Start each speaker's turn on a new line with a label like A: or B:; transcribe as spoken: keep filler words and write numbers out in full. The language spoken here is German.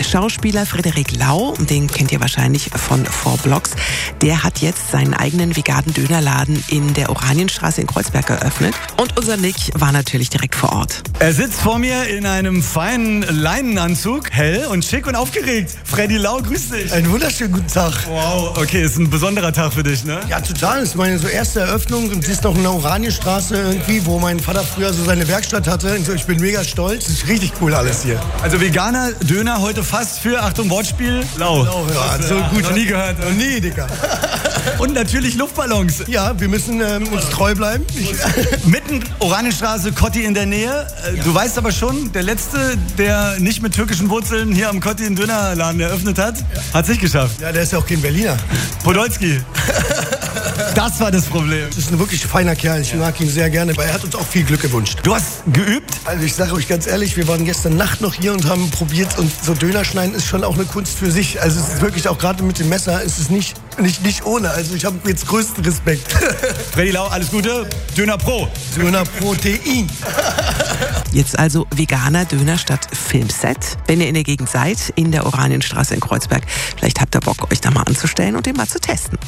A: Schauspieler Frederik Lau, den kennt ihr wahrscheinlich von Four Blocks, der hat jetzt seinen eigenen veganen Dönerladen in der Oranienstraße in Kreuzberg eröffnet. Und unser Nick war natürlich direkt vor Ort.
B: Er sitzt vor mir in einem feinen Leinenanzug, hell und schick und aufgeregt. Freddy Lau, grüß dich.
C: Einen wunderschönen guten Tag.
B: Wow, okay, ist ein besonderer Tag für dich, ne?
C: Ja, total. Das ist meine so erste Eröffnung. Und sie ist noch in der Oranienstraße irgendwie, wo mein Vater früher so seine Werkstatt hatte. Und so, ich bin mega stolz. Das ist richtig cool alles hier.
B: Also veganer Döner heute fast für, Achtung, Wortspiel, Lau.
C: Lau, ja, so
B: ja,
C: gut.
B: Noch nie gehört.
C: Noch nie, Digga.
B: Und natürlich Luftballons.
C: Ja, wir müssen ähm, uns treu bleiben. Ich
B: Mitten Oranienstraße, Kotti in der Nähe. Äh, Du weißt aber schon, der Letzte, der nicht mit türkischen Wurzeln hier am Kotti einen Dönerladen eröffnet hat, hat es nicht geschafft.
C: ja, der ist ja auch kein Berliner.
B: Podolski. Das war das Problem.
C: Das ist ein wirklich feiner Kerl. Ich mag ihn sehr gerne, weil er hat uns auch viel Glück gewünscht.
B: Du hast geübt?
C: Also ich sage euch ganz ehrlich, wir waren gestern Nacht noch hier und haben probiert und so Döner schneiden ist schon auch eine Kunst für sich. Also es ist wirklich auch gerade mit dem Messer ist es nicht, nicht, nicht ohne. Also ich habe jetzt größten Respekt.
B: Freddy Lau, alles Gute. Döner Pro.
C: Döner Protein.
A: Jetzt also veganer Döner statt Filmset. Wenn ihr in der Gegend seid, in der Oranienstraße in Kreuzberg, vielleicht habt ihr Bock, euch da mal anzustellen und den mal zu testen.